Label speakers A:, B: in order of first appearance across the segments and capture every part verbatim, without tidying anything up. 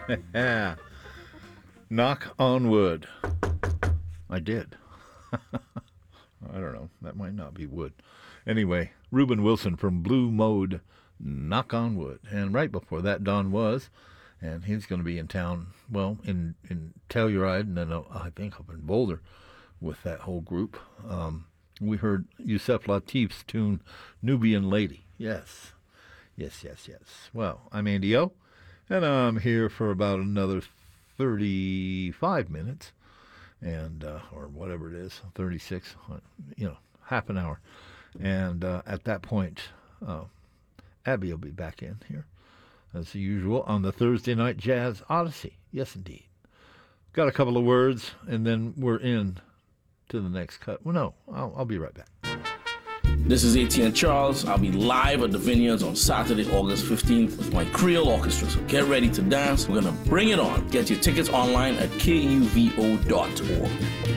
A: Yeah. Knock on wood. I did. I don't know. That might not be wood. Anyway, Reuben Wilson from Blue Mode, Knock on Wood. And right before that, Don Was. And he's going to be in town, well, in, in Telluride, and then uh, I think up in Boulder with that whole group. Um, we heard Yusef Lateef's tune, Nubian Lady. Yes. Yes, yes, yes. Well, I'm Andy O, and I'm here for about another thirty-five minutes, and uh, or whatever it is, thirty-six, you know, half an hour. And uh, at that point, uh, Abby will be back in here, as usual, on the Thursday Night Jazz Odyssey. Yes, indeed. Got a couple of words, and then we're in to the next cut. Well, no, I'll, I'll be right back.
B: This is A T N Charles. I'll be live at the Vineyards on Saturday, August fifteenth with my Creole Orchestra. So get ready to dance. We're going to bring it on. Get your tickets online at K U V O dot org.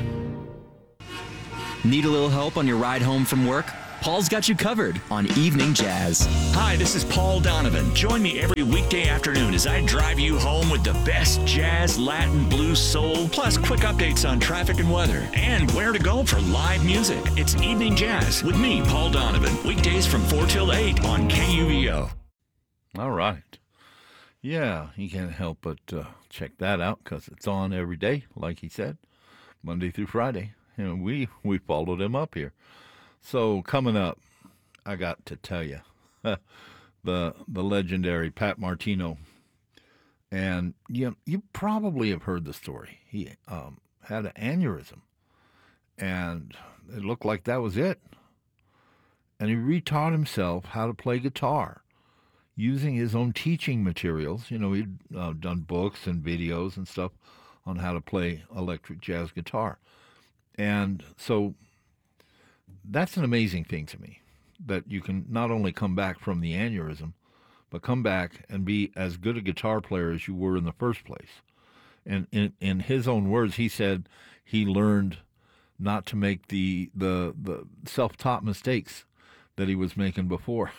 C: Need a little help on your ride home from work? Paul's got you covered on Evening Jazz.
D: Hi, this is Paul Donovan. Join me every weekday afternoon as I drive you home with the best jazz, Latin, blues, soul, plus quick updates on traffic and weather, and where to go for live music. It's Evening Jazz with me, Paul Donovan, weekdays from four till eight on K U V O.
A: All right. Yeah, you can't help but uh, check that out because it's on every day, like he said, Monday through Friday. And we, we followed him up here. So coming up, I got to tell you, the the legendary Pat Martino, and you you probably have heard the story. He um, had an aneurysm, and it looked like that was it. And he retaught himself how to play guitar using his own teaching materials. You know, he'd uh, done books and videos and stuff on how to play electric jazz guitar, and so. That's an amazing thing to me, that you can not only come back from the aneurysm, but come back and be as good a guitar player as you were in the first place. And in, in his own words, he said he learned not to make the the, the self-taught mistakes that he was making before.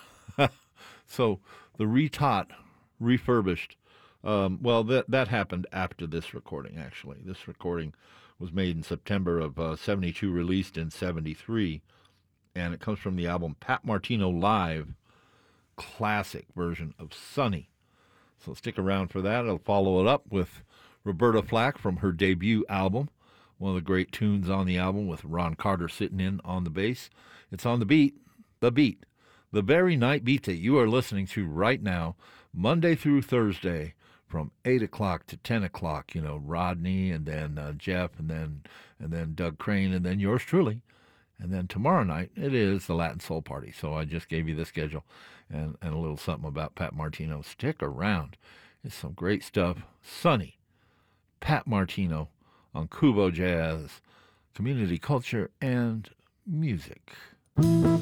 A: So the retaught, refurbished, um, well, that, that happened after this recording, actually. This recording was made in September of uh, seventy-two, released in seventy-three, and it comes from the album Pat Martino Live, classic version of Sunny. So stick around for that. I'll follow it up with Roberta Flack from her debut album, one of the great tunes on the album with Ron Carter sitting in on the bass. It's on the beat, the beat, the very night beat that you are listening to right now, Monday through Thursday, from eight o'clock to ten o'clock, you know, Rodney and then uh, Jeff and then and then Doug Crane and then yours truly. And then tomorrow night, it is the Latin Soul Party. So I just gave you the schedule and, and a little something about Pat Martino. Stick around. It's some great stuff. Sunny, Pat Martino on Kubo Jazz, community culture, and music.